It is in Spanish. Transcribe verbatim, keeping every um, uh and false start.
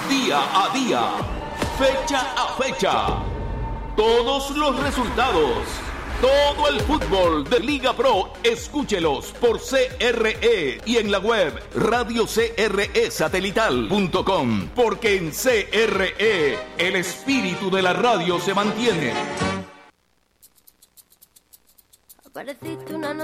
día a día, fecha a fecha. Todos los resultados, todo el fútbol de Liga Pro, escúchelos por C R E y en la web radio c r e satelital punto com, porque en C R E el espíritu de la radio se mantiene. Apareciste una noche